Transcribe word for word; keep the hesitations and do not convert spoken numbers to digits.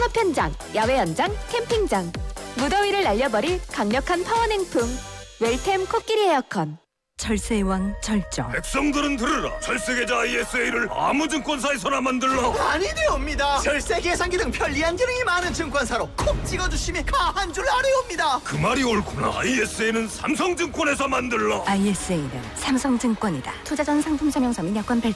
산업 현장, 야외 현장, 캠핑장. 무더위를 날려버릴 강력한 파워 냉풍. 웰템 코끼리 에어컨. 철새의 왕 절정. 백성들은 들으라. 철새계좌 아이에스에이를 아무 증권사에서나 만들라. 아니되옵니다. 절세 계산기 등 편리한 기능이 많은 증권사로 콕 찍어주시면 가한 줄 아래옵니다. 그 말이 옳구나. 아이에스에이는 삼성증권에서 만들라. 아이에스에이는 삼성증권이다. 투자 전 상품 설명서 및 여권 별